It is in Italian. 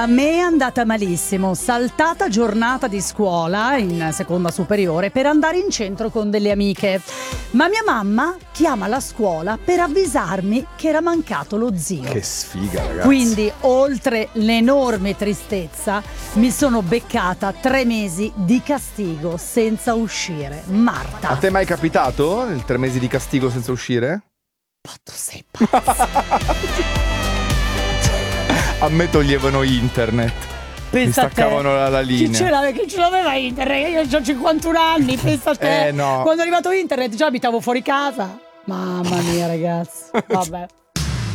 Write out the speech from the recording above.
A me è andata malissimo, saltata giornata di scuola in seconda superiore per andare in centro con delle amiche. Ma mia mamma chiama la scuola per avvisarmi che era mancato lo zio. Che sfiga, ragazzi. Quindi, oltre l'enorme tristezza, mi sono beccata 3 mesi di castigo senza uscire. Marta. A te è mai capitato il 3 mesi di castigo senza uscire? Ma tu sei pazzo. A me toglievano internet. Pensa mi staccavano la linea. Chi ce l'aveva internet? Io ho 51 anni, pensa a te. No. Quando è arrivato internet già abitavo fuori casa. Mamma mia, ragazzi. Vabbè.